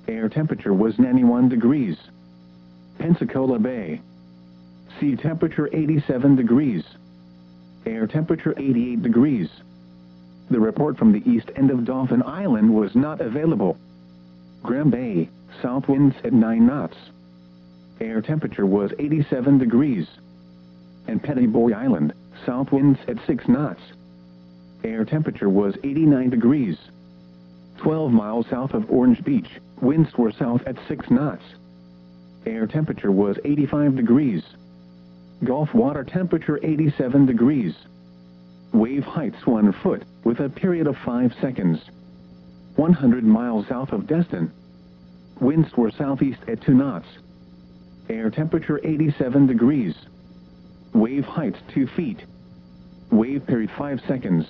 Air temperature was 91 degrees. Pensacola Bay. Sea temperature 87 degrees. Air temperature 88 degrees. The report from the east end of Dauphin Island was not available. Graham Bay, south winds at 9 knots. Air temperature was 87 degrees. And Pettyboy Island, south winds at 6 knots. Air temperature was 89 degrees. 12 miles south of Orange Beach, winds were south at 6 knots. Air temperature was 85 degrees. Gulf water temperature 87 degrees. Wave heights 1 foot, with a period of 5 seconds. 100 miles south of Destin. Winds were southeast at 2 knots. Air temperature 87 degrees. Wave heights 2 feet. Wave period 5 seconds.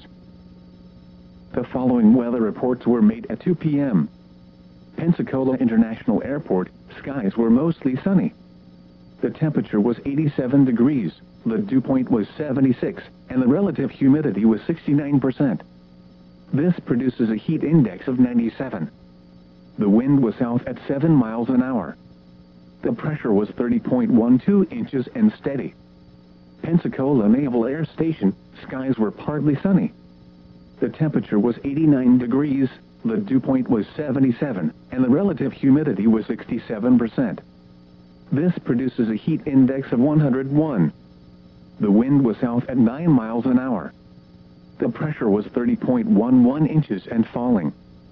The following weather reports were made at 2 p.m. Pensacola International Airport, skies were mostly sunny. The temperature was 87 degrees, the dew point was 76, and the relative humidity was 69%. This produces a heat index of 97. The wind was south at 7 miles an hour. The pressure was 30.12 inches and steady. Pensacola Naval Air Station, skies were partly sunny. The temperature was 89 degrees, the dew point was 77, and the relative humidity was 67%. This produces a heat index of 101. The wind was south at 9 miles an hour. The pressure was 30.11 inches and falling.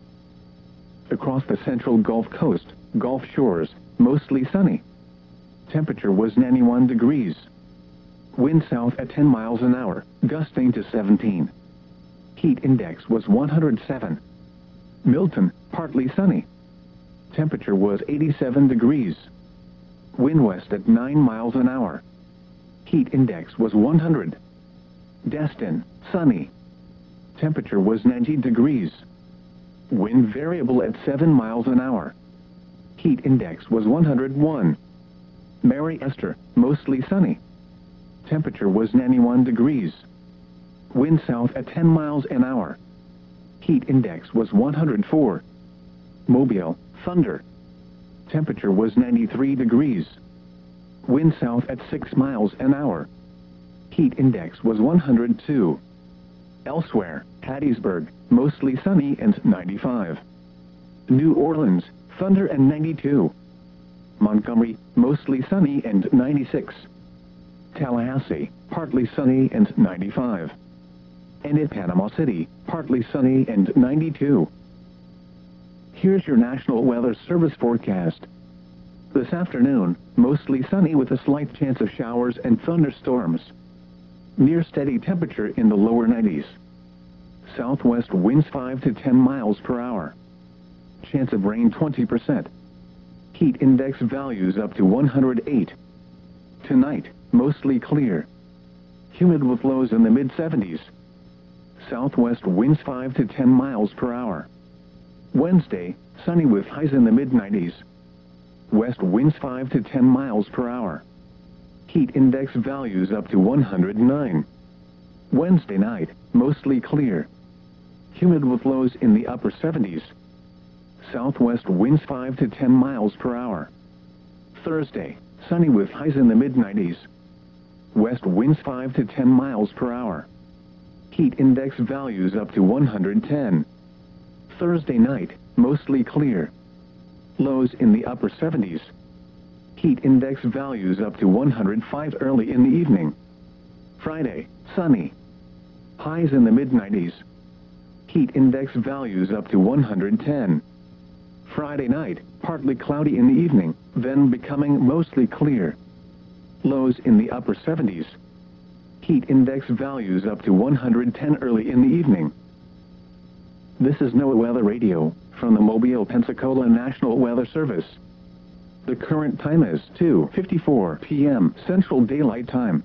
Across the central Gulf Coast, Gulf Shores, mostly sunny. Temperature was 91 degrees. Wind south at 10 miles an hour, gusting to 17. Heat index was 107. Milton, partly sunny. Temperature was 87 degrees. Wind west at 9 miles an hour. Heat index was 100. Destin, sunny. Temperature was 90 degrees. Wind variable at 7 miles an hour. Heat index was 101. Mary Esther, mostly sunny. Temperature was 91 degrees. Wind south at 10 miles an hour. Heat index was 104. Mobile, thunder. Temperature was 93 degrees. Wind south at 6 miles an hour. Heat index was 102. Elsewhere, Hattiesburg, mostly sunny and 95. New Orleans, thunder and 92. Montgomery, mostly sunny and 96. Tallahassee, partly sunny and 95. And in Panama City, partly sunny and 92. Here's your National Weather Service forecast. This afternoon, mostly sunny with a slight chance of showers and thunderstorms. Near steady temperature in the lower 90s. Southwest winds 5 to 10 miles per hour. Chance of rain 20%. Heat index values up to 108. Tonight, mostly clear. Humid with lows in the mid-70s. Southwest winds 5 to 10 miles per hour. Wednesday, sunny with highs in the mid-90s. West winds 5 to 10 miles per hour. Heat index values up to 109. Wednesday night, mostly clear. Humid with lows in the upper 70s. Southwest winds 5 to 10 miles per hour. Thursday, sunny with highs in the mid-90s. West winds 5 to 10 miles per hour. Heat index values up to 110. Thursday night, mostly clear. Lows in the upper 70s. Heat index values up to 105 early in the evening. Friday, sunny. Highs in the mid-90s. Heat index values up to 110. Friday night, partly cloudy in the evening, then becoming mostly clear. Lows in the upper 70s. Heat index values up to 110 early in the evening. This is NOAA Weather Radio, from the Mobile, Pensacola National Weather Service. The current time is 2:54 p.m. Central Daylight Time.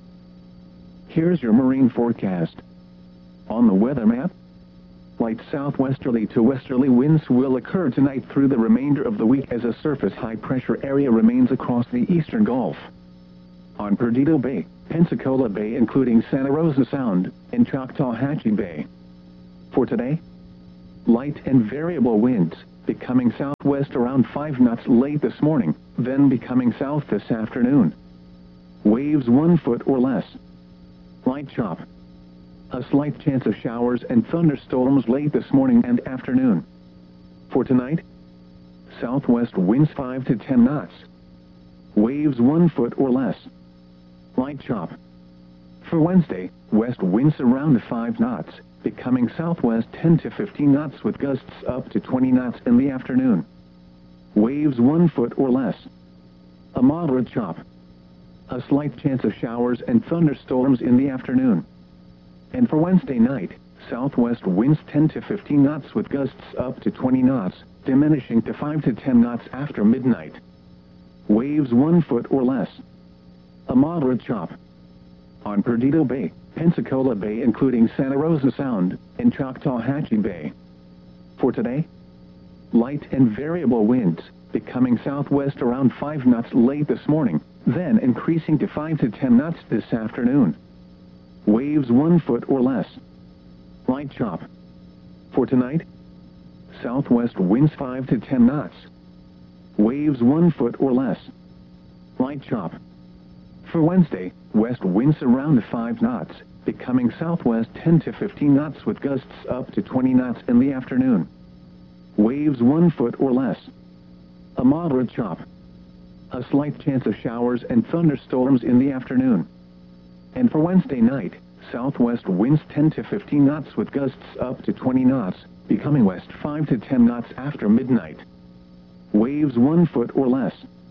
Here's your marine forecast. On the weather map, light southwesterly to westerly winds will occur tonight through the remainder of the week as a surface high-pressure area remains across the eastern Gulf. On Perdido Bay, Pensacola Bay including Santa Rosa Sound, and Choctawhatchee Bay. For today, light and variable winds, becoming southwest around 5 knots late this morning, then becoming south this afternoon. Waves 1 foot or less. Light chop. A slight chance of showers and thunderstorms late this morning and afternoon. For tonight, southwest winds 5 to 10 knots. Waves 1 foot or less. Light chop. For Wednesday, west winds around 5 knots, becoming southwest 10 to 15 knots with gusts up to 20 knots in the afternoon. Waves 1 foot or less. A moderate chop. A slight chance of showers and thunderstorms in the afternoon. And for Wednesday night, southwest winds 10 to 15 knots with gusts up to 20 knots, diminishing to 5 to 10 knots after midnight. Waves 1 foot or less. A moderate chop. On Perdido Bay, Pensacola Bay including Santa Rosa Sound, and Choctawhatchee Bay. For today, light and variable winds, becoming southwest around 5 knots late this morning, then increasing to 5 to 10 knots this afternoon. Waves 1 foot or less. Light chop. For tonight, southwest winds 5 to 10 knots. Waves 1 foot or less. Light chop. For Wednesday, west winds around 5 knots, becoming southwest 10 to 15 knots with gusts up to 20 knots in the afternoon. Waves 1 foot or less. A moderate chop. A slight chance of showers and thunderstorms in the afternoon. And for Wednesday night, southwest winds 10 to 15 knots with gusts up to 20 knots, becoming west 5 to 10 knots after midnight. Waves 1 foot or less.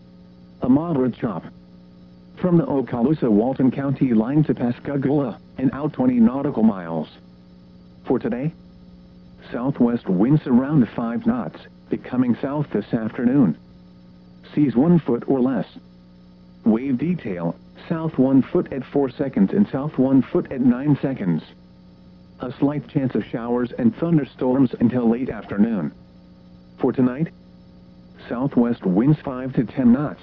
A moderate chop. From the Okaloosa-Walton County line to Pascagoula, and out 20 nautical miles. For today, southwest winds around 5 knots, becoming south this afternoon. Seas 1 foot or less. Wave detail, south 1 foot at 4 seconds and south 1 foot at 9 seconds. A slight chance of showers and thunderstorms until late afternoon. For tonight, southwest winds 5 to 10 knots.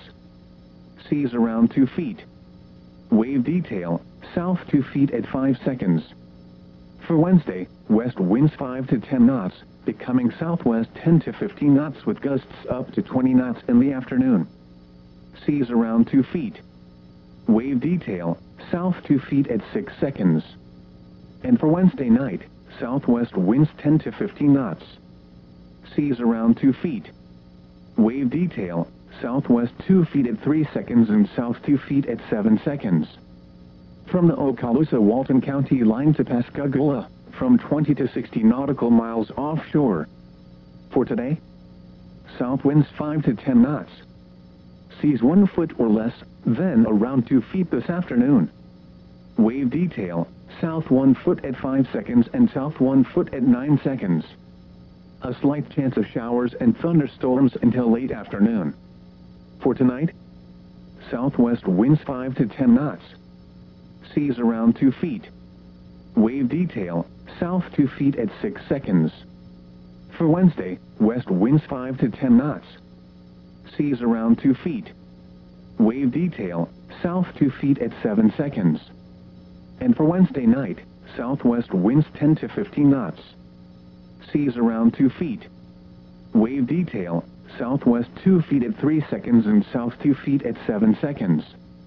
Seas around 2 feet. Wave detail, south 2 feet at 5 seconds. For Wednesday, west winds 5 to 10 knots, becoming southwest 10 to 15 knots with gusts up to 20 knots in the afternoon. Seas around 2 feet. Wave detail, south 2 feet at 6 seconds. And for Wednesday night, southwest winds 10 to 15 knots. Seas around 2 feet. Wave detail, southwest 2 feet at 3 seconds and south 2 feet at 7 seconds. From the Okaloosa-Walton County line to Pascagoula, from 20 to 60 nautical miles offshore. For today, south winds 5 to 10 knots. Seas 1 foot or less, then around 2 feet this afternoon. Wave detail, south 1 foot at 5 seconds and south 1 foot at 9 seconds. A slight chance of showers and thunderstorms until late afternoon. For tonight, southwest winds 5 to 10 knots. Seas around 2 feet. Wave detail, south 2 feet at 6 seconds. For Wednesday, west winds 5 to 10 knots. Seas around 2 feet. Wave detail, south 2 feet at 7 seconds. And for Wednesday night, southwest winds 10 to 15 knots. Seas around 2 feet. Wave detail, southwest 2 feet at 3 seconds and south 2 feet at 7 seconds.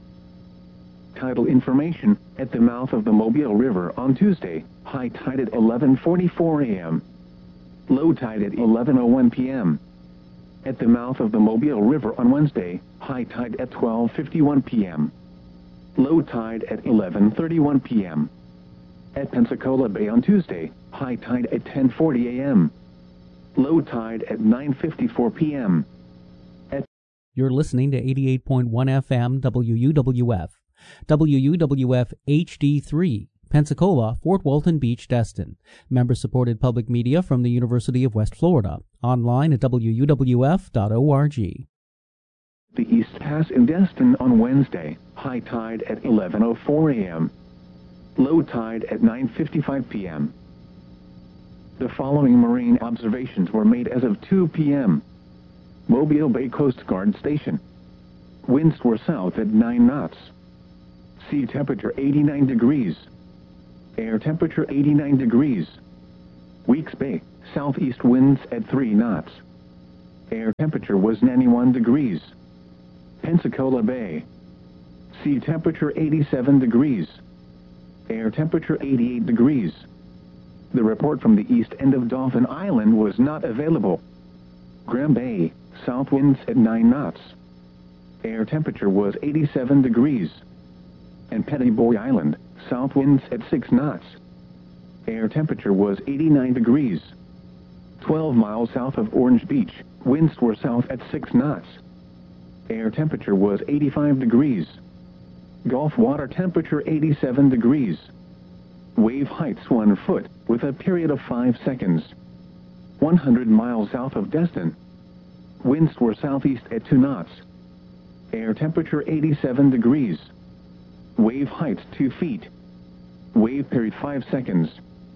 Tidal information, at the mouth of the Mobile River on Tuesday, high tide at 11:44 a.m. Low tide at 11:01 p.m. At the mouth of the Mobile River on Wednesday, high tide at 12:51 p.m. Low tide at 11:31 p.m. At Pensacola Bay on Tuesday, high tide at 10:40 a.m. Low tide at 9:54 p.m. You're listening to 88.1 FM WUWF. WUWF HD3, Pensacola, Fort Walton Beach, Destin. Member-supported public media from the University of West Florida. Online at wuwf.org. The East Pass in Destin on Wednesday, high tide at 11:04 a.m. Low tide at 9:55 p.m. The following marine observations were made as of 2 p.m. Mobile Bay Coast Guard Station. Winds were south at 9 knots. Sea temperature 89 degrees. Air temperature 89 degrees. Weeks Bay, southeast winds at 3 knots. Air temperature was 91 degrees. Pensacola Bay. Sea temperature 87 degrees. Air temperature 88 degrees. The report from the east end of Dauphin Island was not available. Graham Bay, south winds at 9 knots. Air temperature was 87 degrees. And Pettiboy Island, south winds at 6 knots. Air temperature was 89 degrees. 12 miles south of Orange Beach, winds were south at 6 knots. Air temperature was 85 degrees. Gulf water temperature 87 degrees. Wave heights 1 foot, with a period of 5 seconds. 100 miles south of Destin. Winds were southeast at 2 knots. Air temperature 87 degrees. Wave heights 2 feet. Wave period 5 seconds.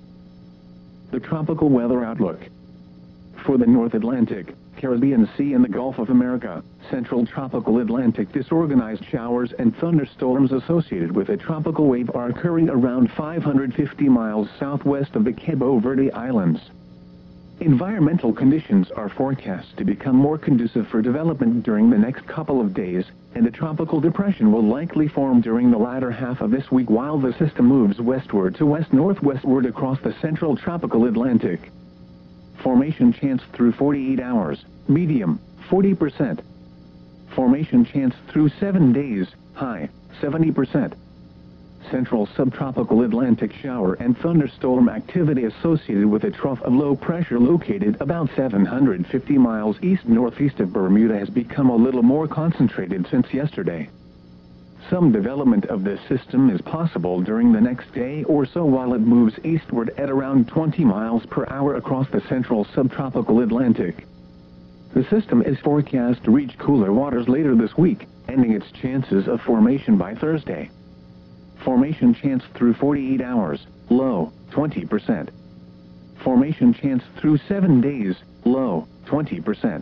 The tropical weather outlook. For the North Atlantic, Caribbean Sea and the Gulf of America, Central Tropical Atlantic, disorganized showers and thunderstorms associated with a tropical wave are occurring around 550 miles southwest of the Cabo Verde Islands. Environmental conditions are forecast to become more conducive for development during the next couple of days, and a tropical depression will likely form during the latter half of this week while the system moves westward to west-northwestward across the Central Tropical Atlantic. Formation chance through 48 hours, medium, 40%. Formation chance through 7 days, high, 70%. Central subtropical Atlantic shower and thunderstorm activity associated with a trough of low pressure located about 750 miles east-northeast of Bermuda has become a little more concentrated since yesterday. Some development of this system is possible during the next day or so while it moves eastward at around 20 miles per hour across the central subtropical Atlantic. The system is forecast to reach cooler waters later this week, ending its chances of formation by Thursday. Formation chance through 48 hours, low, 20%. Formation chance through 7 days, low, 20%.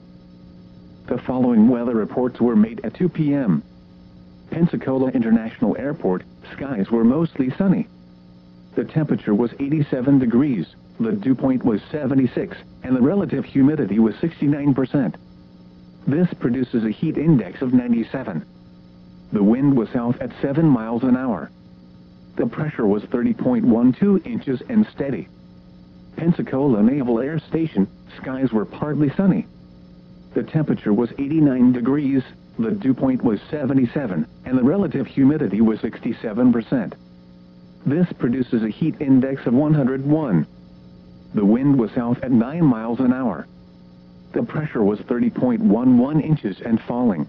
The following weather reports were made at 2 p.m. Pensacola International Airport, skies were mostly sunny. The temperature was 87 degrees, the dew point was 76, and the relative humidity was 69%. This produces a heat index of 97. The wind was south at 7 miles an hour. The pressure was 30.12 inches and steady. Pensacola Naval Air Station, skies were partly sunny. The temperature was 89 degrees, the dew point was 77, and the relative humidity was 67%. This produces a heat index of 101. The wind was south at 9 miles an hour. The pressure was 30.11 inches and falling.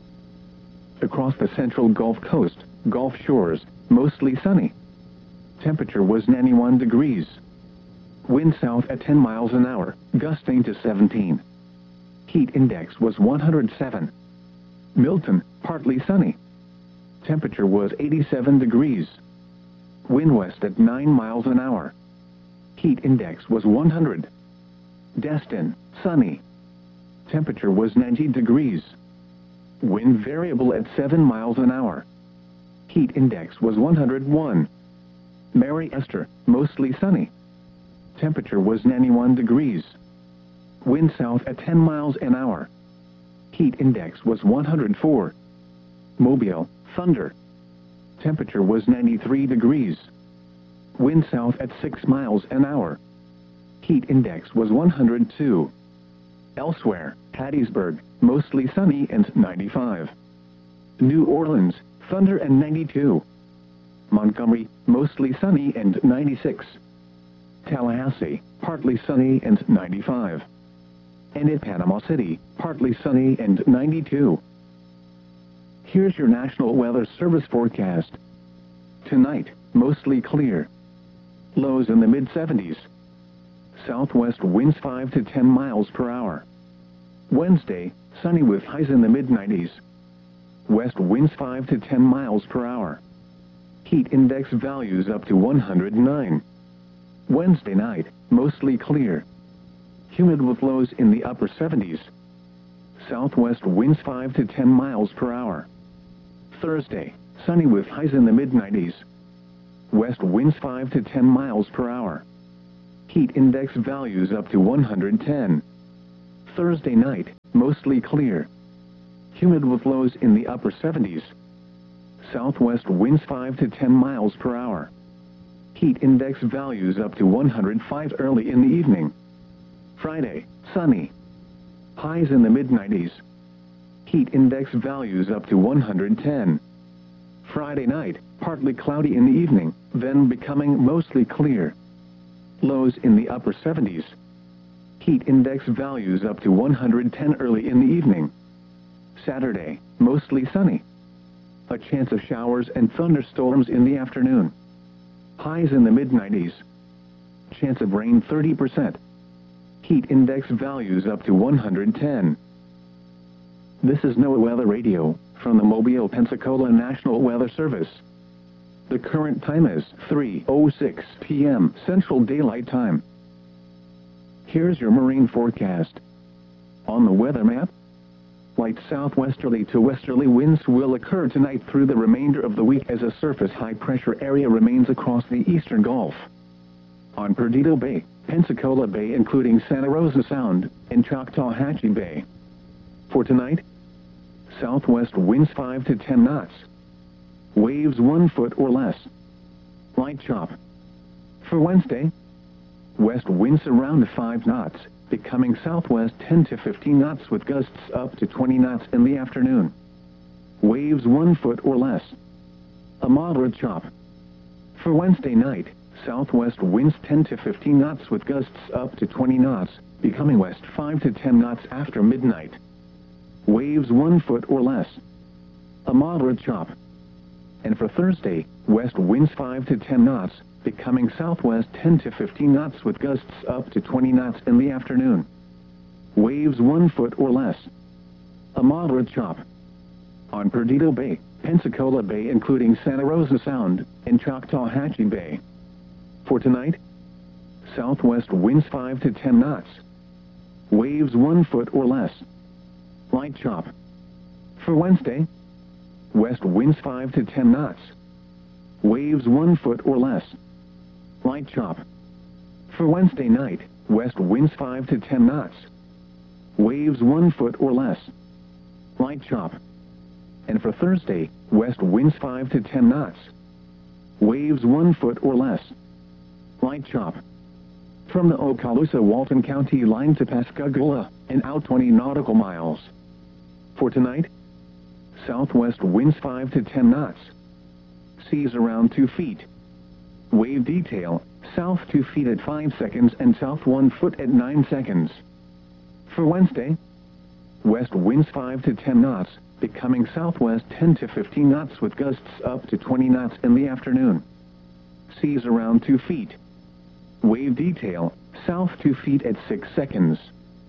Across the central Gulf Coast, Gulf shores, mostly sunny. Temperature was 91 degrees. Wind south at 10 miles an hour, gusting to 17. Heat index was 107. Milton, partly sunny. Temperature was 87 degrees. Wind west at 9 miles an hour. Heat index was 100. Destin, sunny. Temperature was 90 degrees. Wind variable at 7 miles an hour. Heat index was 101. Mary Esther, mostly sunny. Temperature was 91 degrees. Wind south at 10 miles an hour. Heat index was 104. Mobile, thunder. Temperature was 93 degrees. Wind south at 6 miles an hour. Heat index was 102. Elsewhere, Hattiesburg, mostly sunny and 95. New Orleans, thunder and 92. Montgomery, mostly sunny and 96. Tallahassee, partly sunny and 95. And at Panama City, partly sunny and 92. Here's your National Weather Service forecast. Tonight, mostly clear. Lows in the mid-70s. Southwest winds 5 to 10 miles per hour. Wednesday, sunny with highs in the mid-90s. West winds 5 to 10 miles per hour. Heat index values up to 109. Wednesday night, mostly clear. Humid with lows in the upper 70s. Southwest winds 5 to 10 miles per hour. Thursday, sunny with highs in the mid-90s. West winds 5 to 10 miles per hour. Heat index values up to 110. Thursday night, mostly clear. Humid with lows in the upper 70s. Southwest winds 5 to 10 miles per hour. Heat index values up to 105 early in the evening. Friday, sunny. Highs in the mid-90s. Heat index values up to 110. Friday night, partly cloudy in the evening, then becoming mostly clear. Lows in the upper 70s. Heat index values up to 110 early in the evening. Saturday, mostly sunny. A chance of showers and thunderstorms in the afternoon. Highs in the mid-90s. Chance of rain 30%. Heat index values up to 110. This is NOAA Weather Radio, from the Mobile, Pensacola National Weather Service. The current time is 3:06 p.m. Central Daylight Time. Here's your marine forecast. On the weather map, light southwesterly to westerly winds will occur tonight through the remainder of the week as a surface high-pressure area remains across the eastern Gulf. On Perdido Bay, Pensacola Bay including Santa Rosa Sound, and Choctawhatchee Bay. For tonight, southwest winds 5 to 10 knots. Waves 1 foot or less. Light chop. For Wednesday, west winds around 5 knots, becoming southwest 10 to 15 knots with gusts up to 20 knots in the afternoon. Waves 1 foot or less. A moderate chop. For Wednesday night, southwest winds 10 to 15 knots with gusts up to 20 knots, becoming west 5 to 10 knots after midnight. Waves 1 foot or less. A moderate chop. And for Thursday, west winds 5 to 10 knots, becoming southwest 10 to 15 knots with gusts up to 20 knots in the afternoon. Waves 1 foot or less. A moderate chop. On Perdido Bay, Pensacola Bay including Santa Rosa Sound, and Choctawhatchee Bay. For tonight, southwest winds 5 to 10 knots. Waves 1 foot or less. Light chop. For Wednesday, west winds 5 to 10 knots. Waves 1 foot or less. Light chop. For Wednesday night, west winds 5 to 10 knots. Waves 1 foot or less. Light chop. And for Thursday, west winds 5 to 10 knots. Waves 1 foot or less. Light chop. From the Okaloosa-Walton County line to Pascagoula, and out 20 nautical miles. For tonight, southwest winds 5 to 10 knots. Seas around 2 feet. Wave detail, south 2 feet at 5 seconds and south 1 foot at 9 seconds. For Wednesday, west winds 5 to 10 knots, becoming southwest 10 to 15 knots with gusts up to 20 knots in the afternoon. Seas around 2 feet. Wave detail, south 2 feet at 6 seconds.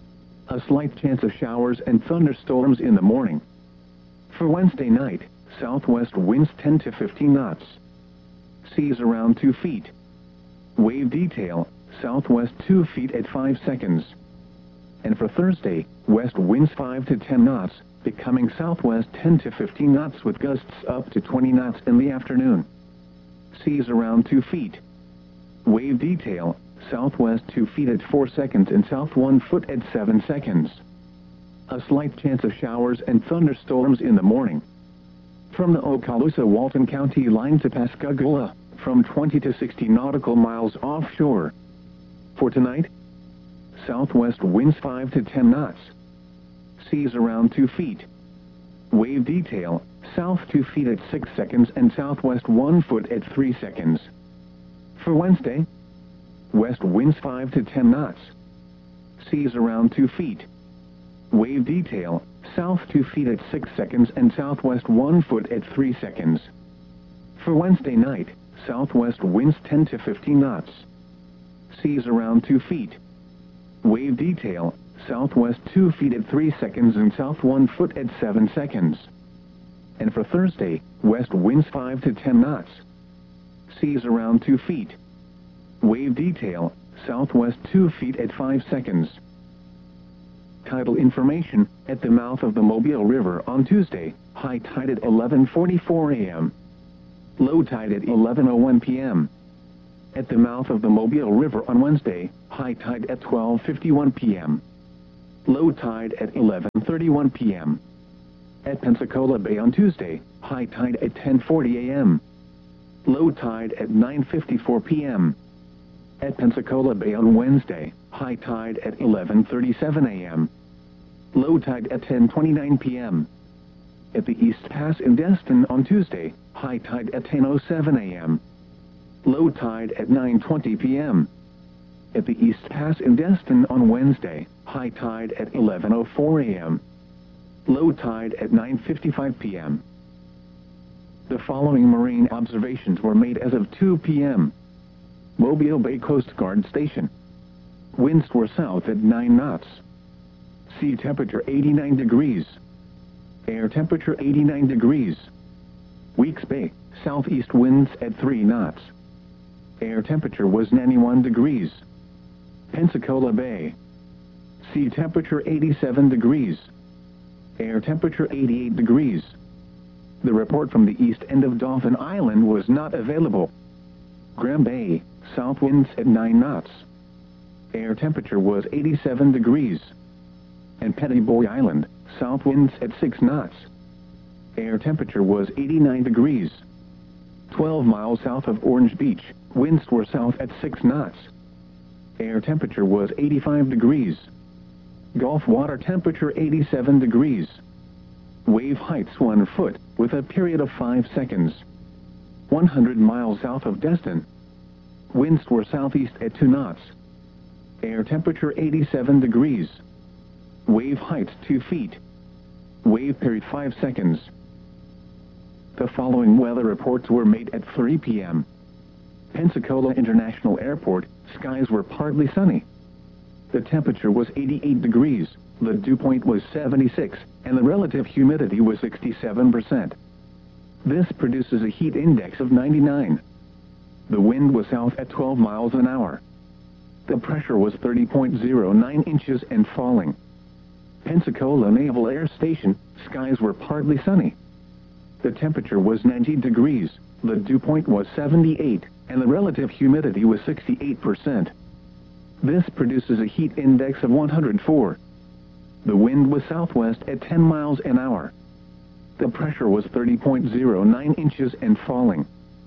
A slight chance of showers and thunderstorms in the morning. For Wednesday night, southwest winds 10 to 15 knots. Seas around 2 feet. Wave detail, southwest 2 feet at 5 seconds. And for Thursday, west winds 5 to 10 knots, becoming southwest 10 to 15 knots with gusts up to 20 knots in the afternoon. Seas around 2 feet. Wave detail, southwest 2 feet at 4 seconds and south 1 foot at 7 seconds. A slight chance of showers and thunderstorms in the morning. From the Okaloosa-Walton County line to Pascagoula, from 20 to 60 nautical miles offshore. For tonight, southwest winds 5 to 10 knots. Seas around 2 feet. Wave detail, south 2 feet at 6 seconds and southwest 1 foot at 3 seconds. For Wednesday, west winds 5 to 10 knots. Seas around 2 feet. Wave detail, south 2 feet at 6 seconds and southwest 1 foot at 3 seconds. For Wednesday night, southwest winds 10 to 15 knots. Seas around 2 feet. Wave detail, southwest 2 feet at 3 seconds and south 1 foot at 7 seconds. And for Thursday, west winds 5 to 10 knots. Seas around 2 feet. Wave detail, southwest 2 feet at 5 seconds. Tidal information, at the mouth of the Mobile River on Tuesday, high tide at 11:44 a.m. Low tide at 11:01 p.m. At the mouth of the Mobile River on Wednesday, high tide at 12:51 p.m. Low tide at 11:31 p.m. At Pensacola Bay on Tuesday, high tide at 10:40 a.m. Low tide at 9:54 p.m. At Pensacola Bay on Wednesday, high tide at 11:37 a.m. Low tide at 10:29 p.m. At the East Pass in Destin on Tuesday, high tide at 10:07 a.m. Low tide at 9:20 p.m. At the East Pass in Destin on Wednesday, high tide at 11:04 a.m. Low tide at 9:55 p.m. The following marine observations were made as of 2 p.m. Mobile Bay Coast Guard Station. Winds were south at 9 knots. Sea temperature 89 degrees. Air temperature 89 degrees. Weeks Bay, southeast winds at 3 knots. Air temperature was 91 degrees. Pensacola Bay. Sea temperature 87 degrees. Air temperature 88 degrees. The report from the east end of Dauphin Island was not available. Graham Bay, south winds at 9 knots. Air temperature was 87 degrees. And Petty Boy Island, south winds at 6 knots. Air temperature was 89 degrees. 12 miles south of Orange Beach, winds were south at 6 knots. Air temperature was 85 degrees. Gulf water temperature 87 degrees. Wave heights 1 foot, with a period of 5 seconds. 100 miles south of Destin. Winds were southeast at 2 knots. Air temperature 87 degrees. Wave height 2 feet. Wave period 5 seconds. The following weather reports were made at 3 p.m. Pensacola International Airport, skies were partly sunny. The temperature was 88 degrees, the dew point was 76, and the relative humidity was 67%. This produces a heat index of 99. The wind was south at 12 miles an hour. The pressure was 30.09 inches and falling. Pensacola Naval Air Station, skies were partly sunny. The temperature was 90 degrees, the dew point was 78, and the relative humidity was 68%. This produces a heat index of 104. The wind was southwest at 10 miles an hour. The pressure was 30.09 inches and falling.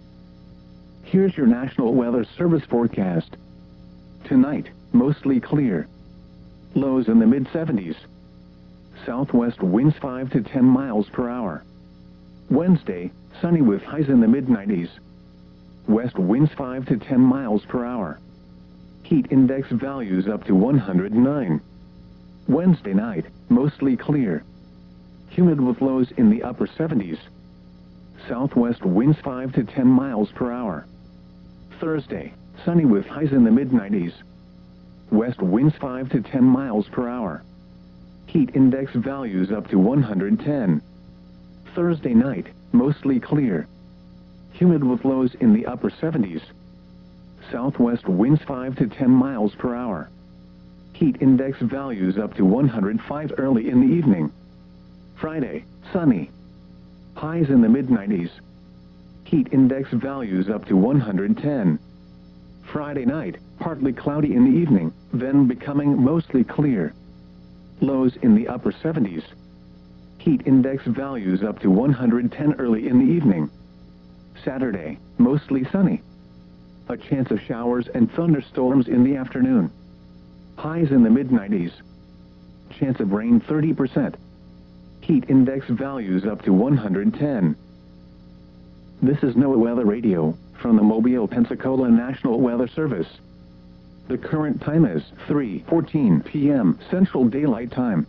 Here's your National Weather Service forecast. Tonight, mostly clear. Lows in the mid-70s. Southwest winds 5 to 10 miles per hour. Wednesday, sunny with highs in the mid-90s. West winds 5 to 10 miles per hour. Heat index values up to 109. Wednesday night, mostly clear. Humid with lows in the upper 70s. Southwest winds 5 to 10 miles per hour. Thursday, sunny with highs in the mid-90s. West winds 5 to 10 miles per hour. Heat index values up to 110. Thursday night, mostly clear. Humid with lows in the upper 70s. Southwest winds 5 to 10 miles per hour. Heat index values up to 105 early in the evening. Friday, sunny. Highs in the mid-90s. Heat index values up to 110. Friday night, partly cloudy in the evening, then becoming mostly clear. Lows in the upper 70s. Heat index values up to 110 early in the evening. Saturday, mostly sunny. A chance of showers and thunderstorms in the afternoon. Highs in the mid-90s. Chance of rain 30%. Heat index values up to 110. This is NOAA Weather Radio, from the Mobile, Pensacola National Weather Service. The current time is 3:14 p.m. Central Daylight Time.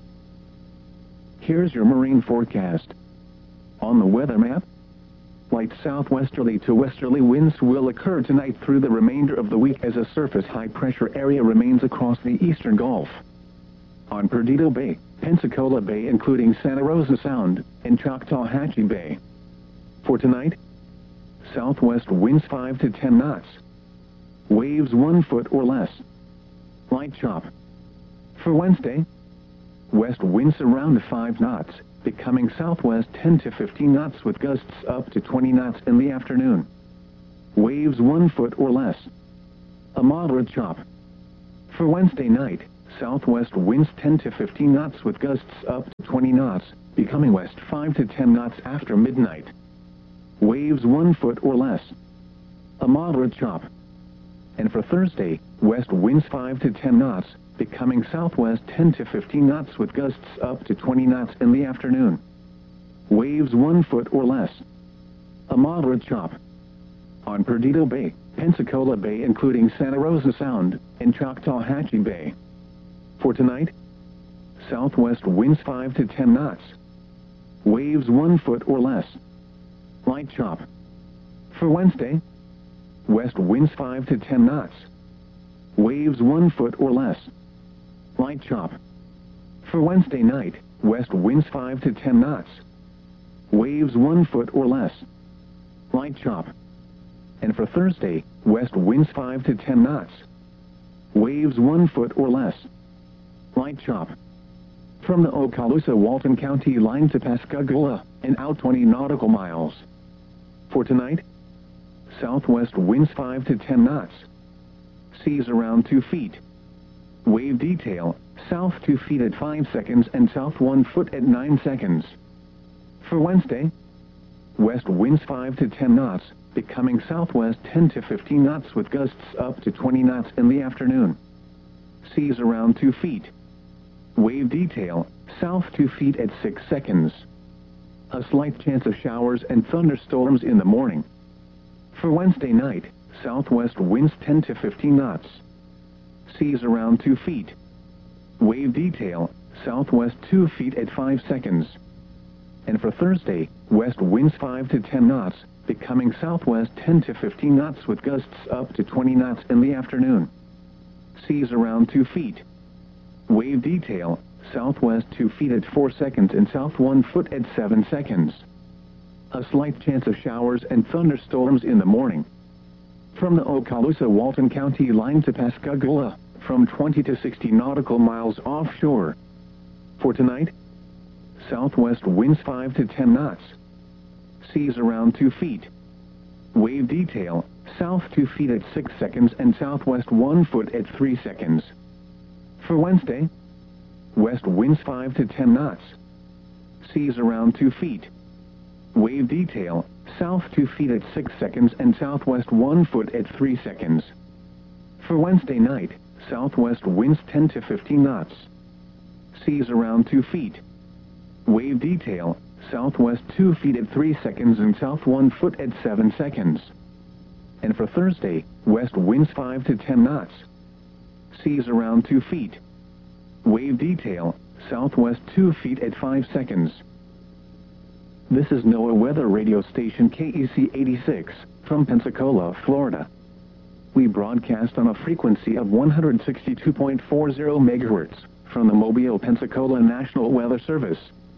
Here's your marine forecast. On the weather map, light southwesterly to westerly winds will occur tonight through the remainder of the week as a surface high-pressure area remains across the eastern Gulf. On Perdido Bay, Pensacola Bay including Santa Rosa Sound, and Choctawhatchee Bay. For tonight, southwest winds 5 to 10 knots. Waves 1 foot or less. Light chop. For Wednesday, west winds around 5 knots, becoming southwest 10 to 15 knots with gusts up to 20 knots in the afternoon. Waves 1 foot or less. A moderate chop. For Wednesday night, southwest winds 10 to 15 knots with gusts up to 20 knots, becoming west 5 to 10 knots after midnight. Waves 1 foot or less. A moderate chop. And for Thursday, west winds 5 to 10 knots, becoming southwest 10 to 15 knots with gusts up to 20 knots in the afternoon. Waves 1 foot or less. A moderate chop. On Perdido Bay, Pensacola Bay including Santa Rosa Sound, and Choctawhatchee Bay. For tonight, southwest winds 5 to 10 knots. Waves 1 foot or less. Light chop. For Wednesday, west winds 5 to 10 knots. Waves 1 foot or less. Light chop. For Wednesday night, west winds 5 to 10 knots. Waves 1 foot or less. Light chop. And for Thursday, west winds 5 to 10 knots. Waves 1 foot or less. Light chop. From the Okaloosa-Walton County line to Pascagoula, and out 20 nautical miles. For tonight, southwest winds 5 to 10 knots. Seas around 2 feet. Wave detail, south 2 feet at 5 seconds and south 1 foot at 9 seconds. For Wednesday, west winds 5 to 10 knots, becoming southwest 10 to 15 knots with gusts up to 20 knots in the afternoon. Seas around 2 feet. Wave detail, south 2 feet at 6 seconds. A slight chance of showers and thunderstorms in the morning. For Wednesday night, southwest winds 10 to 15 knots. Seas around 2 feet. Wave detail, southwest 2 feet at 5 seconds. And for Thursday, west winds 5 to 10 knots, becoming southwest 10 to 15 knots with gusts up to 20 knots in the afternoon. Seas around 2 feet. Wave detail, southwest 2 feet at 4 seconds and south 1 foot at 7 seconds. A slight chance of showers and thunderstorms in the morning. From the Okaloosa-Walton County line to Pascagoula, from 20 to 60 nautical miles offshore. For tonight, southwest winds 5 to 10 knots. Seas around 2 feet. Wave detail, south 2 feet at 6 seconds and southwest 1 foot at 3 seconds. For Wednesday, west winds 5 to 10 knots. Seas around 2 feet. Wave detail, south 2 feet at 6 seconds and southwest 1 foot at 3 seconds. For Wednesday night, southwest winds 10 to 15 knots. Seas around 2 feet. Wave detail, southwest 2 feet at 3 seconds and south 1 foot at 7 seconds. And for Thursday, west winds 5 to 10 knots. Seas around 2 feet. Wave detail, southwest 2 feet at 5 seconds. This is NOAA Weather Radio Station KEC 86, from Pensacola, Florida. We broadcast on a frequency of 162.40 megahertz, from the Mobile, Pensacola National Weather Service.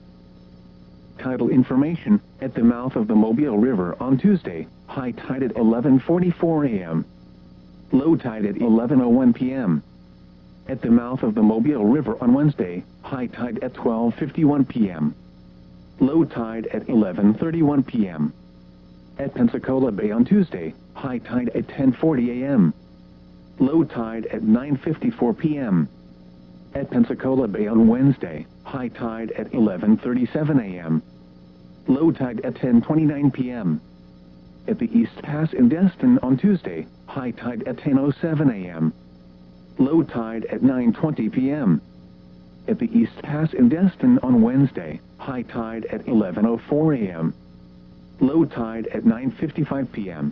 Tidal information: at the mouth of the Mobile River on Tuesday, high tide at 11:44 a.m. Low tide at 11:01 p.m. At the mouth of the Mobile River on Wednesday, high tide at 12:51 p.m. Low tide at 11:31 p.m. At Pensacola Bay on Tuesday, high tide at 10:40 a.m. Low tide at 9:54 p.m. At Pensacola Bay on Wednesday, high tide at 11:37 a.m. Low tide at 10:29 p.m. At the East Pass in Destin on Tuesday, high tide at 10:07 a.m. Low tide at 9:20 p.m. At the East Pass in Destin on Wednesday, high tide at 11:04 a.m. Low tide at 9:55 p.m.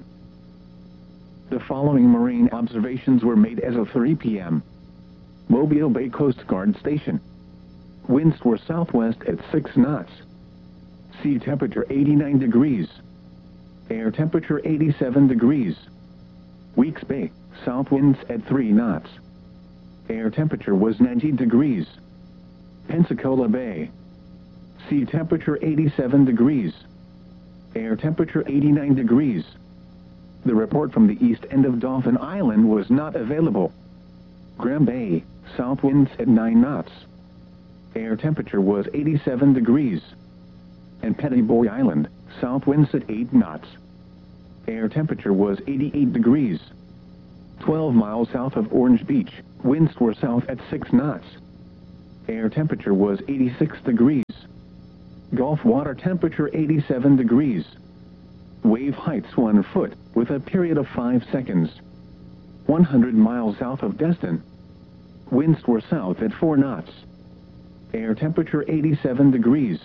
The following marine observations were made as of 3 p.m. Mobile Bay Coast Guard Station. Winds were southwest at 6 knots. Sea temperature 89 degrees. Air temperature 87 degrees. Weeks Bay, south winds at 3 knots. Air temperature was 90 degrees. Pensacola Bay. Sea temperature 87 degrees. Air temperature 89 degrees. The report from the east end of Dauphin Island was not available. Graham Bay, south winds at 9 knots. Air temperature was 87 degrees. And Pettyboy Island, south winds at 8 knots. Air temperature was 88 degrees. 12 miles south of Orange Beach, winds were south at 6 knots. Air temperature was 86 degrees. Gulf water temperature 87 degrees. Wave heights 1 foot, with a period of 5 seconds. 100 miles south of Destin. Winds were south at 4 knots. Air temperature 87 degrees.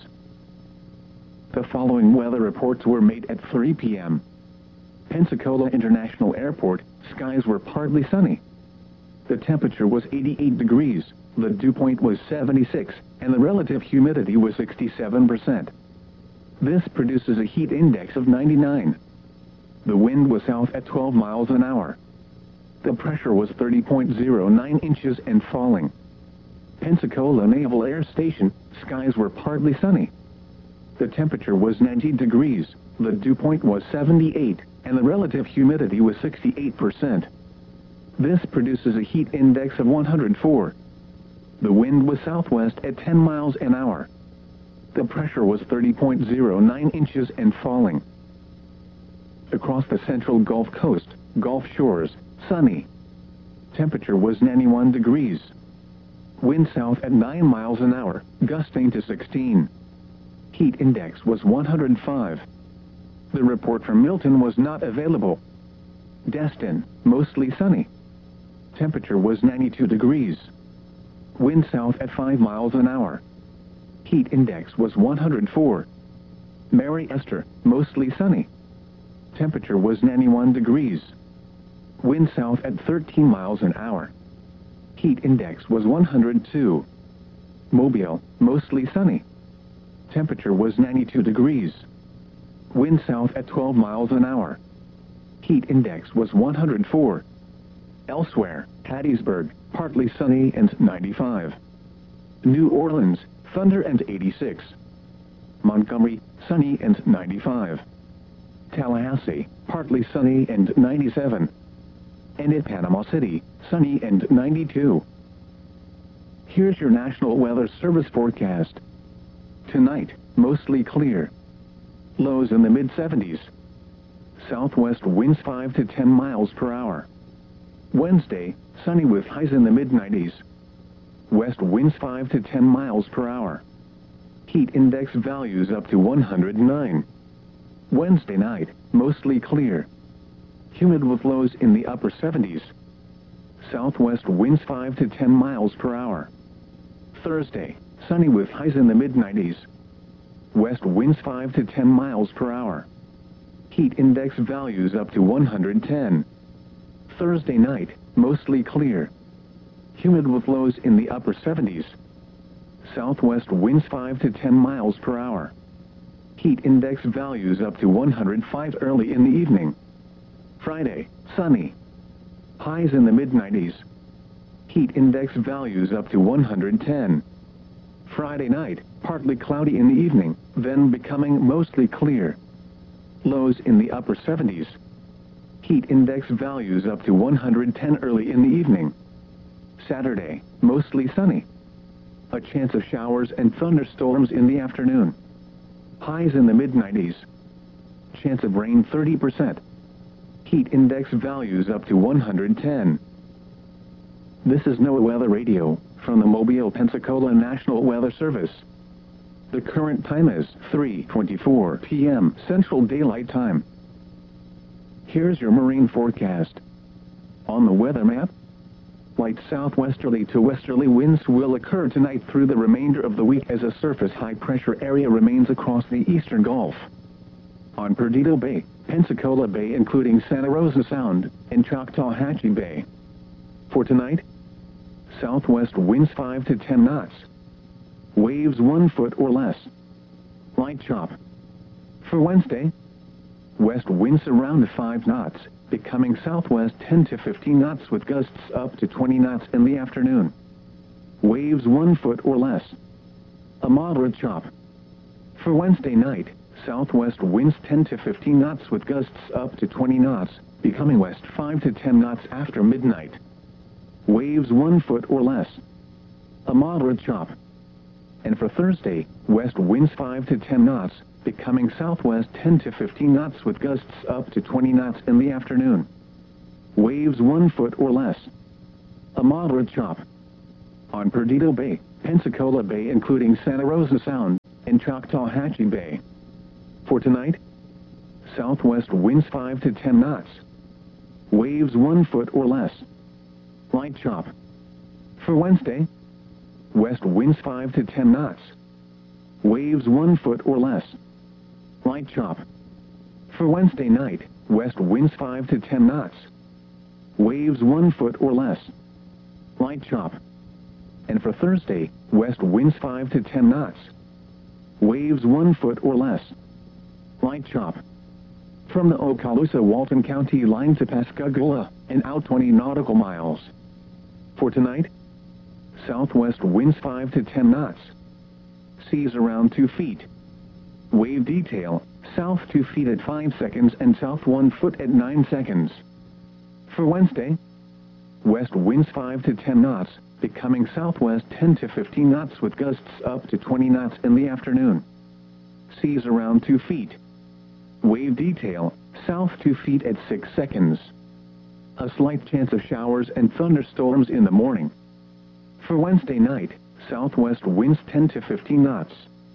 The following weather reports were made at 3 p.m. Pensacola International Airport, skies were partly sunny. The temperature was 88 degrees, the dew point was 76, and the relative humidity was 67%. This produces a heat index of 99. The wind was south at 12 miles an hour. The pressure was 30.09 inches and falling. Pensacola Naval Air Station, skies were partly sunny. The temperature was 90 degrees, the dew point was 78, and the relative humidity was 68%. This produces a heat index of 104. The wind was southwest at 10 miles an hour. The pressure was 30.09 inches and falling. Across the central Gulf Coast, Gulf Shores, sunny. Temperature was 91 degrees. Wind south at 9 miles an hour, gusting to 16. Heat index was 105. The report from Milton was not available. Destin, mostly sunny. Temperature was 92 degrees. Wind south at 5 miles an hour. Heat index was 104. Mary Esther, mostly sunny. Temperature was 91 degrees. Wind south at 13 miles an hour. Heat index was 102. Mobile, mostly sunny. Temperature was 92 degrees. Wind south at 12 miles an hour. Heat index was 104. Elsewhere, Hattiesburg, partly sunny and 95. New Orleans, thunder and 86. Montgomery, sunny and 95. Tallahassee, partly sunny and 97. And in Panama City, sunny and 92. Here's your National Weather Service forecast. Tonight, mostly clear. Lows in the mid-70s. Southwest winds 5 to 10 miles per hour. Wednesday, sunny with highs in the mid-90s. West winds 5 to 10 miles per hour. Heat index values up to 109. Wednesday night, mostly clear. Humid with lows in the upper 70s. Southwest winds 5 to 10 miles per hour. Thursday, sunny with highs in the mid-90s. West winds 5 to 10 miles per hour. Heat index values up to 110. Thursday night, mostly clear. Humid with lows in the upper 70s. Southwest winds 5 to 10 miles per hour. Heat index values up to 105 early in the evening. Friday, sunny. Highs in the mid-90s. Heat index values up to 110. Friday night, partly cloudy in the evening, then becoming mostly clear. Lows in the upper 70s. Heat index values up to 110 early in the evening. Saturday, mostly sunny. A chance of showers and thunderstorms in the afternoon. Highs in the mid-90s. Chance of rain 30%. Heat index values up to 110. This is NOAA Weather Radio, from the Mobile, Pensacola National Weather Service. The current time is 3:24 p.m. Central Daylight Time. Here's your marine forecast. On the weather map, light southwesterly to westerly winds will occur tonight through the remainder of the week as a surface high-pressure area remains across the eastern Gulf. On Perdido Bay, Pensacola Bay including Santa Rosa Sound, and Choctawhatchee Bay. For tonight, southwest winds 5 to 10 knots. Waves 1 foot or less. Light chop. For Wednesday, west winds around 5 knots, becoming southwest 10 to 15 knots with gusts up to 20 knots in the afternoon. Waves 1 foot or less. A moderate chop. For Wednesday night, southwest winds 10 to 15 knots with gusts up to 20 knots, becoming west 5 to 10 knots after midnight. Waves 1 foot or less. A moderate chop. And for Thursday, west winds 5 to 10 knots, becoming southwest 10 to 15 knots with gusts up to 20 knots in the afternoon. waves 1 foot or less. A moderate chop. On Perdido Bay, Pensacola Bay including Santa Rosa Sound, and Choctawhatchee Bay. For tonight, southwest winds 5 to 10 knots. Waves 1 foot or less. Light chop. For Wednesday, west winds 5 to 10 knots. Waves 1 foot or less. Light chop. For Wednesday night, west winds 5 to 10 knots. Waves 1 foot or less. Light chop. And for Thursday, west winds 5 to 10 knots. Waves 1 foot or less. Light chop. From the Okaloosa-Walton County line to Pascagoula, and out 20 nautical miles. For tonight, southwest winds 5 to 10 knots. Seas around 2 feet. Wave detail, south 2 feet at 5 seconds and south 1 foot at 9 seconds. For Wednesday, west winds 5 to 10 knots, becoming southwest 10 to 15 knots with gusts up to 20 knots in the afternoon. Seas around 2 feet. Wave detail, south 2 feet at 6 seconds. A slight chance of showers and thunderstorms in the morning. For Wednesday night, southwest winds 10 to 15 knots.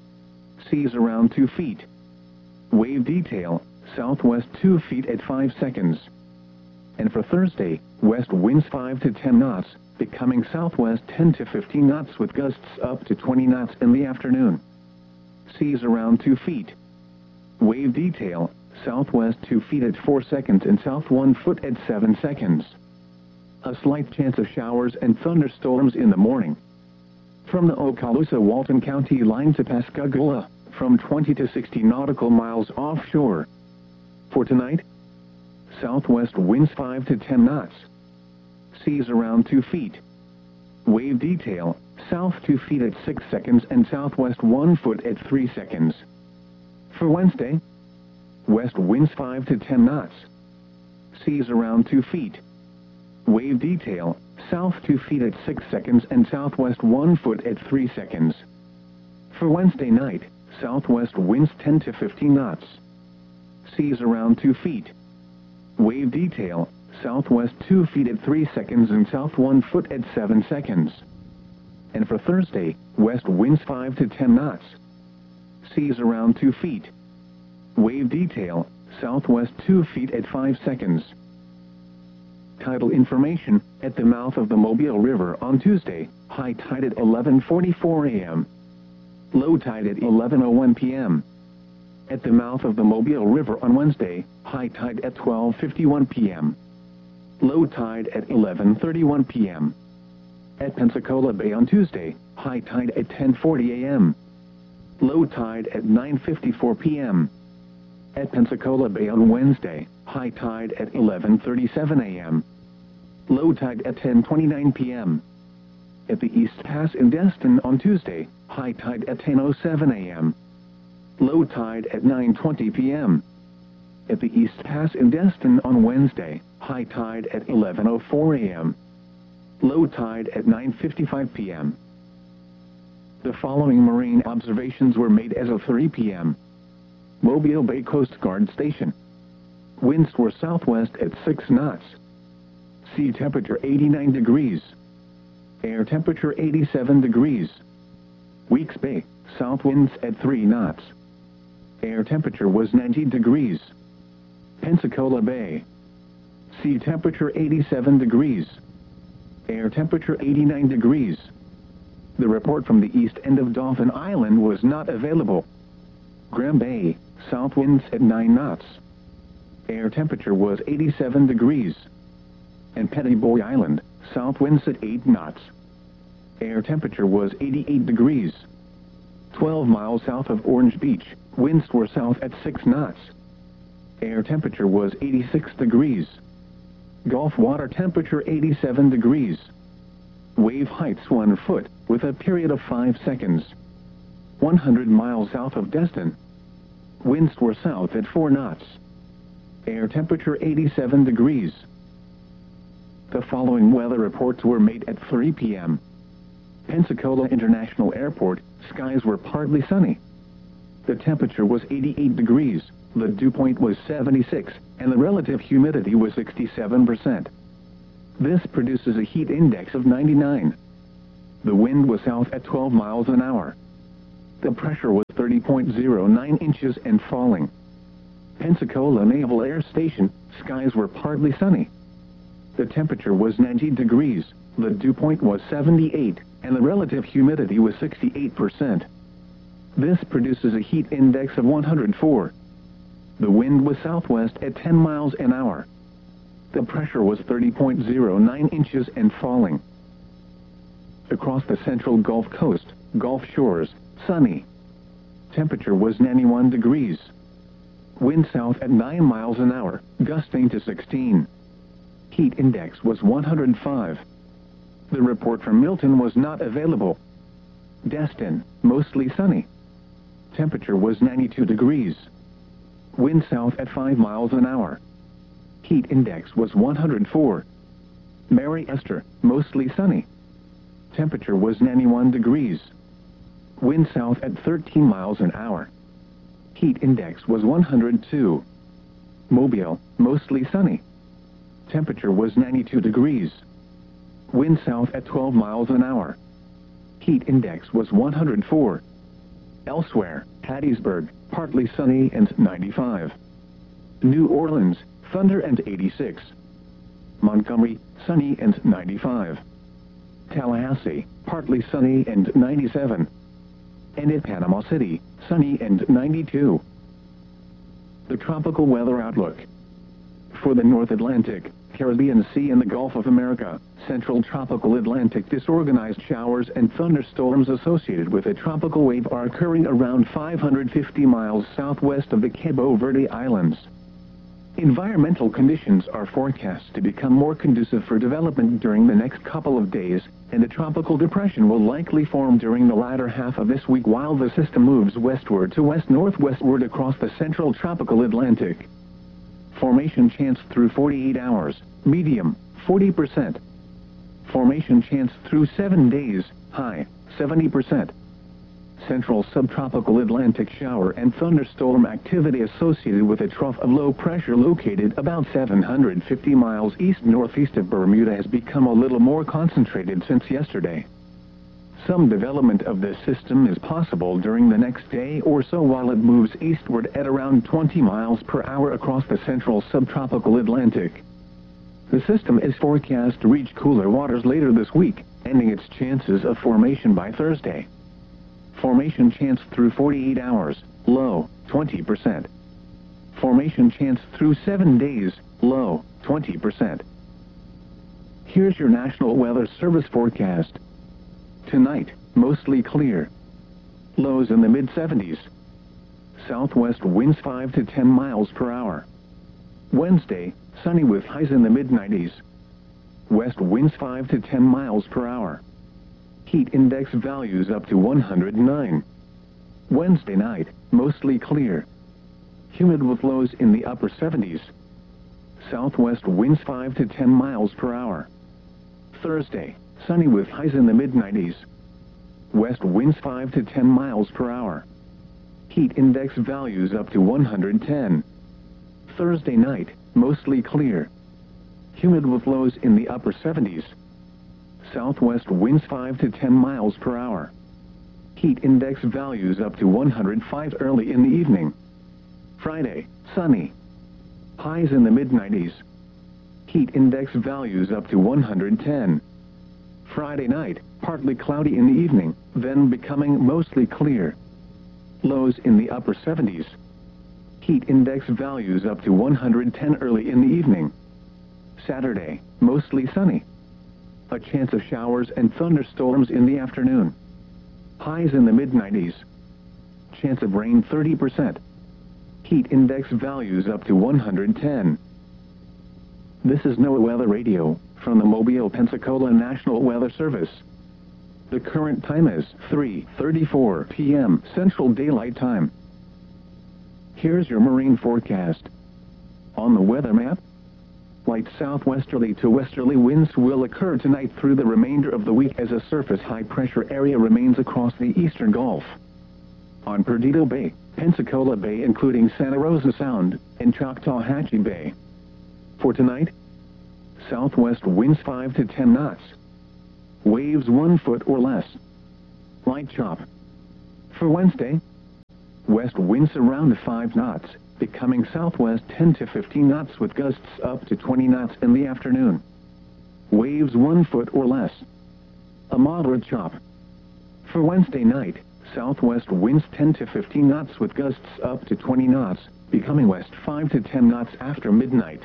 Seas around 2 feet. Wave detail, southwest 2 feet at 5 seconds. And for Thursday, west winds 5 to 10 knots, becoming southwest 10 to 15 knots with gusts up to 20 knots in the afternoon. Seas around 2 feet. Wave detail, southwest 2 feet at 4 seconds and south 1 foot at 7 seconds. A slight chance of showers and thunderstorms in the morning. From the Okaloosa-Walton County line to Pascagoula, from 20 to 60 nautical miles offshore. For tonight, southwest winds 5 to 10 knots. Seas around 2 feet. Wave detail, south 2 feet at 6 seconds and southwest 1 foot at 3 seconds. For Wednesday, west winds 5 to 10 knots. Seas around 2 feet. Wave detail, south 2 feet at 6 seconds and southwest 1 foot at 3 seconds. For Wednesday night, southwest winds 10 to 15 knots. Seas around 2 feet. Wave detail, southwest 2 feet at 3 seconds and south 1 foot at 7 seconds. And for Thursday, west winds 5 to 10 knots. Seas around 2 feet. Wave detail, southwest 2 feet at 5 seconds. Tidal information, at the mouth of the Mobile River on Tuesday, high tide at 11:44 a.m. Low tide at 11:01 p.m. At the mouth of the Mobile River on Wednesday, high tide at 12:51 p.m. Low tide at 11:31 p.m. At Pensacola Bay on Tuesday, high tide at 10:40 a.m. Low tide at 9:54 p.m. At Pensacola Bay on Wednesday, high tide at 11:37 a.m. Low tide at 10:29 p.m. At the East Pass in Destin on Tuesday, high tide at 10:07 a.m. Low tide at 9:20 p.m. At the East Pass in Destin on Wednesday, high tide at 11:04 a.m. Low tide at 9:55 p.m. The following marine observations were made as of 3 p.m. Mobile Bay Coast Guard Station. Winds were southwest at 6 knots. Sea temperature 89 degrees. Air temperature 87 degrees. Weeks Bay, south winds at 3 knots. Air temperature was 90 degrees. Pensacola Bay. Sea temperature 87 degrees. Air temperature 89 degrees. The report from the east end of Dauphin Island was not available. Graham Bay, south winds at 9 knots. Air temperature was 87 degrees. And Pettiboy Island, south winds at 8 knots. Air temperature was 88 degrees. 12 miles south of Orange Beach, winds were south at 6 knots. Air temperature was 86 degrees. Gulf water temperature 87 degrees. Wave heights 1 foot, with a period of 5 seconds. 100 miles south of Destin. Winds were south at 4 knots. Air temperature 87 degrees. The following weather reports were made at 3 p.m. Pensacola International Airport, skies were partly sunny. The temperature was 88 degrees, the dew point was 76, and the relative humidity was 67%. This produces a heat index of 99. The wind was south at 12 miles an hour. The pressure was 30.09 inches and falling. Pensacola Naval Air Station, skies were partly sunny. The temperature was 90 degrees, the dew point was 78, and the relative humidity was 68%. This produces a heat index of 104. The wind was southwest at 10 miles an hour. The pressure was 30.09 inches and falling. Across the central Gulf Coast, Gulf Shores, sunny. Temperature was 91 degrees. Wind south at 9 miles an hour, gusting to 16. Heat index was 105. The report from Milton was not available. Destin, mostly sunny. Temperature was 92 degrees. Wind south at 5 miles an hour. Heat index was 104. Mary Esther, mostly sunny. Temperature was 91 degrees. Wind south at 13 miles an hour. Heat index was 102. Mobile, mostly sunny. Temperature was 92 degrees. Wind south at 12 miles an hour. Heat index was 104. Elsewhere, Hattiesburg, partly sunny and 95. New Orleans, thunder and 86. Montgomery, sunny and 95. Tallahassee, partly sunny and 97. And in Panama City, sunny and 92. The tropical weather outlook. For the North Atlantic, Caribbean Sea and the Gulf of America, Central Tropical Atlantic, disorganized showers and thunderstorms associated with a tropical wave are occurring around 550 miles southwest of the Cabo Verde Islands. Environmental conditions are forecast to become more conducive for development during the next couple of days, and a tropical depression will likely form during the latter half of this week while the system moves westward to west-northwestward across the Central Tropical Atlantic. Formation chance through 48 hours, medium, 40%. Formation chance through 7 days, high, 70%. Central subtropical Atlantic shower and thunderstorm activity associated with a trough of low pressure located about 750 miles east-northeast of Bermuda has become a little more concentrated since yesterday. Some development of this system is possible during the next day or so while it moves eastward at around 20 miles per hour across the central subtropical Atlantic. The system is forecast to reach cooler waters later this week, ending its chances of formation by Thursday. Formation chance through 48 hours, low, 20%. Formation chance through 7 days, low, 20%. Here's your National Weather Service forecast. Tonight, mostly clear. Lows in the mid-70s. Southwest winds 5 to 10 miles per hour. Wednesday, sunny with highs in the mid-90s. West winds 5 to 10 miles per hour. Heat index values up to 109. Wednesday night, mostly clear. Humid with lows in the upper 70s. Southwest winds 5 to 10 miles per hour. Thursday, sunny with highs in the mid-90s. West winds 5 to 10 miles per hour. Heat index values up to 110. Thursday night, mostly clear. Humid with lows in the upper 70s. Southwest winds 5 to 10 miles per hour. Heat index values up to 105 early in the evening. Friday, sunny. Highs in the mid-90s. Heat index values up to 110. Friday night, partly cloudy in the evening, then becoming mostly clear. Lows in the upper 70s. Heat index values up to 110 early in the evening. Saturday, mostly sunny. A chance of showers and thunderstorms in the afternoon. Highs in the mid-90s. Chance of rain 30%. Heat index values up to 110. This is NOAA Weather Radio from the Mobile, Pensacola National Weather Service. The current time is 3:34 p.m. Central Daylight Time. Here's your marine forecast. On the weather map, light southwesterly to westerly winds will occur tonight through the remainder of the week as a surface high-pressure area remains across the eastern Gulf. On Perdido Bay, Pensacola Bay including Santa Rosa Sound, and Choctawhatchee Bay. For tonight, southwest winds 5 to 10 knots. Waves 1 foot or less. Light chop. For Wednesday, west winds around 5 knots, becoming southwest 10 to 15 knots with gusts up to 20 knots in the afternoon. Waves 1 foot or less. A moderate chop. For Wednesday night, southwest winds 10 to 15 knots with gusts up to 20 knots, becoming west 5 to 10 knots after midnight.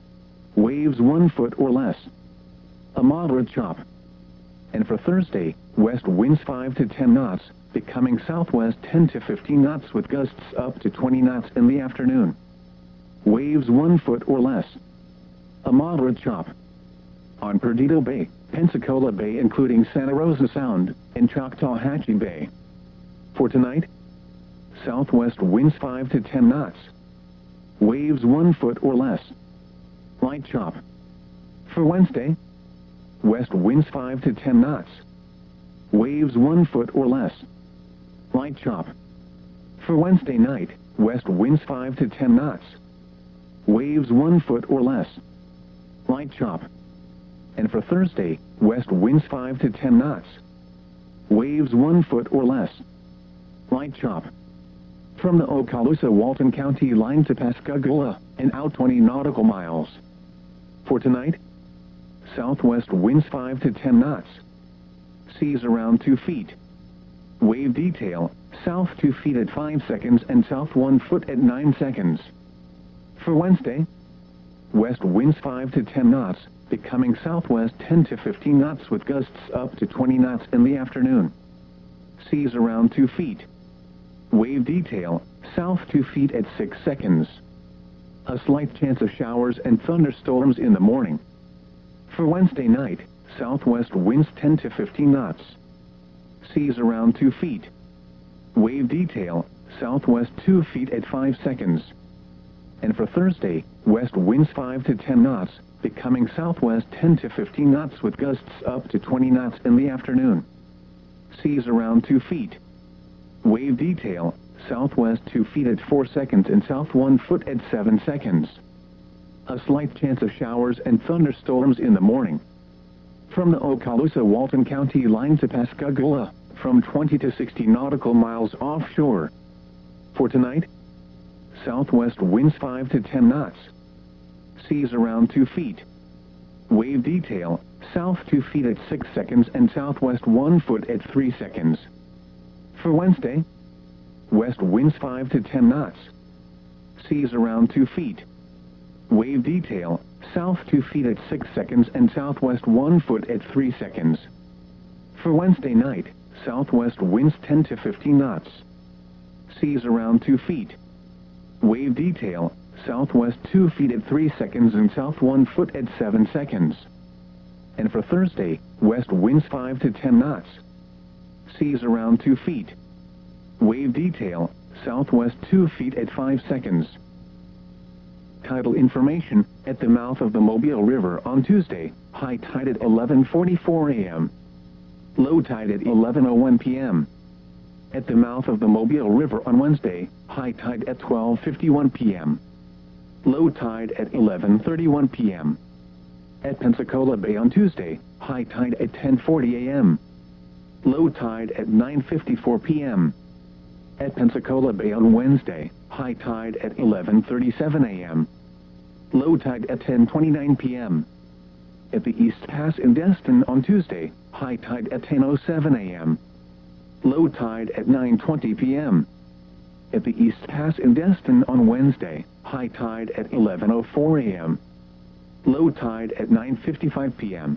Waves 1 foot or less. A moderate chop. And for Thursday, west winds 5 to 10 knots, becoming southwest 10 to 15 knots with gusts up to 20 knots in the afternoon. Waves 1 foot or less. A moderate chop. On Perdido Bay, Pensacola Bay including Santa Rosa Sound, and Choctawhatchee Bay. For tonight, southwest winds 5 to 10 knots. Waves 1 foot or less. Light chop. For Wednesday, west winds 5 to 10 knots. Waves 1 foot or less. Light chop. For Wednesday night, west winds 5 to 10 knots. Waves 1 foot or less. Light chop. And for Thursday, west winds 5 to 10 knots. Waves 1 foot or less. Light chop. From the Okaloosa-Walton County line to Pascagoula, and out 20 nautical miles. For tonight, southwest winds 5 to 10 knots. Seas around 2 feet. Wave detail, south 2 feet at 5 seconds and south 1 foot at 9 seconds. For Wednesday, west winds 5 to 10 knots, becoming southwest 10 to 15 knots with gusts up to 20 knots in the afternoon. Seas around 2 feet. Wave detail, south 2 feet at 6 seconds. A slight chance of showers and thunderstorms in the morning. For Wednesday night, southwest winds 10 to 15 knots. Seas around 2 feet. Wave detail, southwest 2 feet at 5 seconds. And for Thursday, west winds 5 to 10 knots, becoming southwest 10 to 15 knots with gusts up to 20 knots in the afternoon. Seas around 2 feet. Wave detail, southwest 2 feet at 4 seconds and south 1 foot at 7 seconds. A slight chance of showers and thunderstorms in the morning. From the Okaloosa-Walton County line to Pascagoula, from 20 to 60 nautical miles offshore. For tonight, southwest winds 5 to 10 knots. Seas around 2 feet. Wave detail, south 2 feet at 6 seconds and southwest 1 foot at 3 seconds. For Wednesday, west winds 5 to 10 knots. Seas around 2 feet. Wave detail, south 2 feet at 6 seconds and southwest 1 foot at 3 seconds. For Wednesday night, southwest winds 10 to 15 knots. Seas around 2 feet. Wave detail, southwest 2 feet at 3 seconds and south 1 foot at 7 seconds. And for Thursday, west winds 5 to 10 knots. Seas around 2 feet. Wave detail, southwest 2 feet at 5 seconds. Tidal information, at the mouth of the Mobile River on Tuesday, high tide at 11:44 a.m. Low tide at 11:01 p.m. At the mouth of the Mobile River on Wednesday, high tide at 12:51 p.m. Low tide at 11:31 p.m. At Pensacola Bay on Tuesday, high tide at 10:40 a.m. Low tide at 9:54 p.m. At Pensacola Bay on Wednesday, high tide at 11:37 a.m. Low tide at 10:29 p.m. At the East Pass in Destin on Tuesday, high tide at 10:07 a.m. Low tide at 9:20 p.m. At the East Pass in Destin on Wednesday, high tide at 11:04 a.m. Low tide at 9:55 p.m.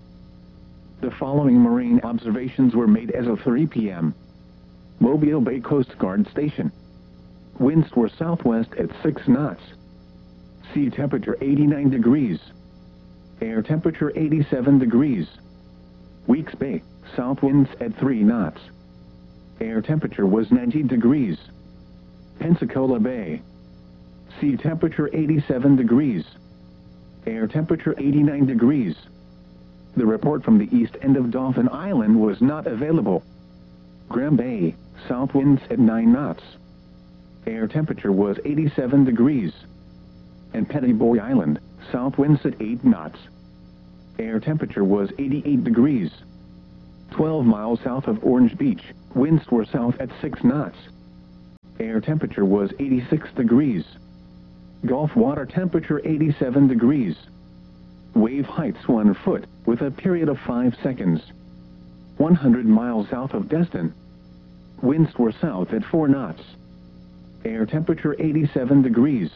The following marine observations were made as of 3 p.m. Mobile Bay Coast Guard Station. Winds were southwest at 6 knots. Sea temperature 89 degrees. Air temperature 87 degrees. Weeks Bay, south winds at 3 knots. Air temperature was 90 degrees. Pensacola Bay. Sea temperature 87 degrees. Air temperature 89 degrees. The report from the east end of Dauphin Island was not available. Graham Bay, south winds at 9 knots. Air temperature was 87 degrees. And Petty Boy Island, south winds at 8 knots. Air temperature was 88 degrees. 12 miles south of Orange Beach, winds were south at 6 knots. Air temperature was 86 degrees. Gulf water temperature 87 degrees. Wave heights 1 foot, with a period of 5 seconds. 100 miles south of Destin. Winds were south at 4 knots. Air temperature 87 degrees.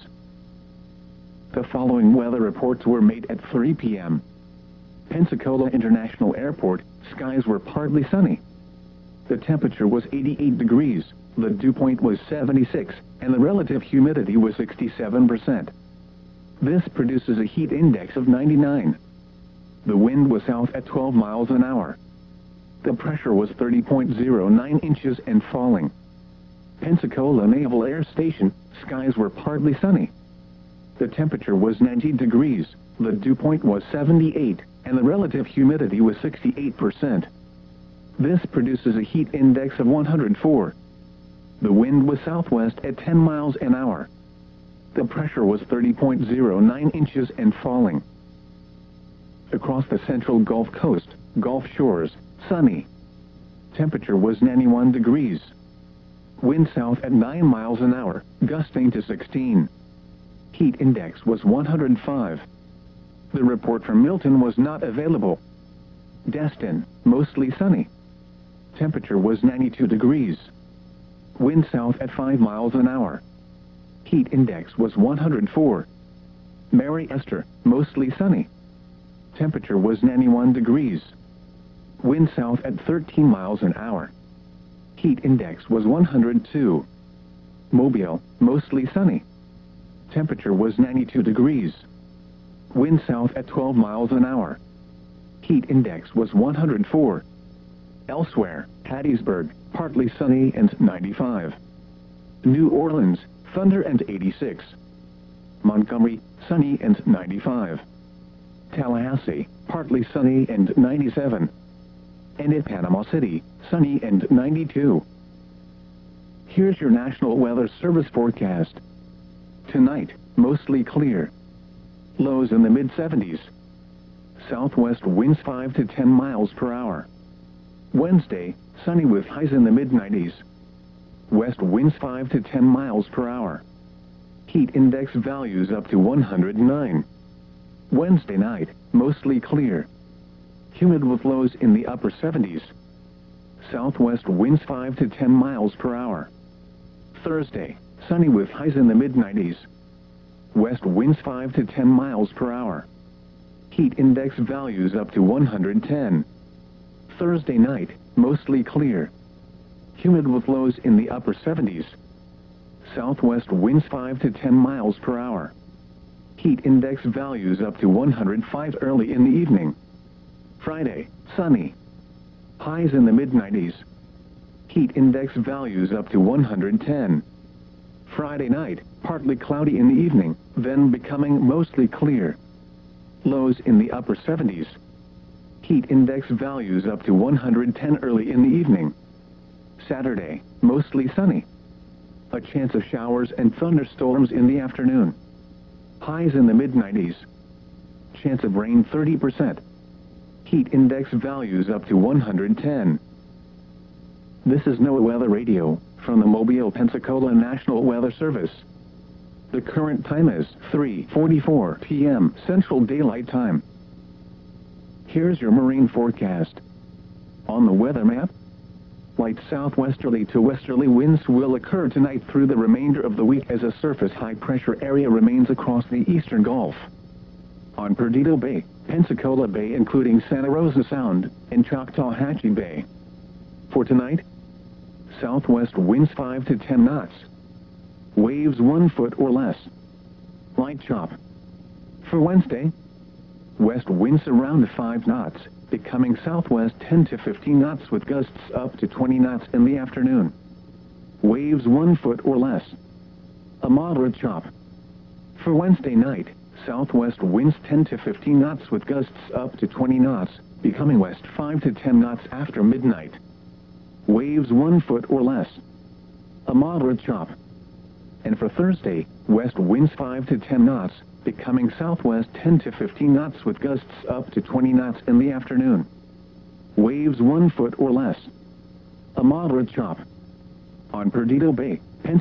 The following weather reports were made at 3 p.m. Pensacola International Airport, skies were partly sunny. The temperature was 88 degrees, the dew point was 76, and the relative humidity was 67%. This produces a heat index of 99. The wind was south at 12 miles an hour. The pressure was 30.09 inches and falling. Pensacola Naval Air Station, skies were partly sunny. The temperature was 90 degrees, the dew point was 78, and the relative humidity was 68%. This produces a heat index of 104. The wind was southwest at 10 miles an hour. The pressure was 30.09 inches and falling. Across the central Gulf Coast, Gulf Shores, sunny. Temperature was 91 degrees. Wind south at 9 miles an hour, gusting to 16. Heat index was 105. The report from Milton was not available. Destin, mostly sunny. Temperature was 92 degrees. Wind south at 5 miles an hour. Heat index was 104. Mary Esther, mostly sunny. Temperature was 91 degrees. Wind south at 13 miles an hour. Heat index was 102. Mobile, mostly sunny. Temperature was 92 degrees. Wind south at 12 miles an hour. Heat index was 104. Elsewhere, Hattiesburg, partly sunny and 95. New Orleans, thunder and 86. Montgomery, sunny and 95. Tallahassee, partly sunny and 97. And in Panama City, sunny and 92. Here's your National Weather Service forecast. Tonight, mostly clear. Lows in the mid-70s. Southwest winds 5 to 10 miles per hour. Wednesday, sunny with highs in the mid-90s. West winds 5 to 10 miles per hour. Heat index values up to 109. Wednesday night, mostly clear. Humid with lows in the upper 70s. Southwest winds 5 to 10 miles per hour. Thursday, sunny with highs in the mid-90s. West winds 5 to 10 miles per hour. Heat index values up to 110. Thursday night, mostly clear. Humid with lows in the upper 70s. Southwest winds 5 to 10 miles per hour. Heat index values up to 105 early in the evening. Friday, sunny. Highs in the mid-90s. Heat index values up to 110. Friday night, partly cloudy in the evening, then becoming mostly clear. Lows in the upper 70s. Heat index values up to 110 early in the evening. Saturday, mostly sunny. A chance of showers and thunderstorms in the afternoon. Highs in the mid-90s. Chance of rain 30%. Heat index values up to 110. This is NOAA Weather Radio, from the Mobile, Pensacola National Weather Service. The current time is 3:44 p.m. Central Daylight Time. Here's your marine forecast. On the weather map, light southwesterly to westerly winds will occur tonight through the remainder of the week as a surface high-pressure area remains across the eastern Gulf. On Perdido Bay, Pensacola Bay including Santa Rosa Sound, and Choctawhatchee Bay. For tonight, southwest winds 5 to 10 knots. Waves 1 foot or less. Light chop. For Wednesday, west winds around 5 knots, becoming southwest 10 to 15 knots with gusts up to 20 knots in the afternoon. Waves 1 foot or less. A moderate chop. For Wednesday night, southwest winds 10 to 15 knots with gusts up to 20 knots, becoming west 5 to 10 knots after midnight. Waves 1 foot or less. A moderate chop. And for Thursday, west winds 5 to 10 knots, becoming southwest 10 to 15 knots with gusts up to 20 knots in the afternoon. Waves 1 foot or less. A moderate chop. On Perdido Bay, Pensacola.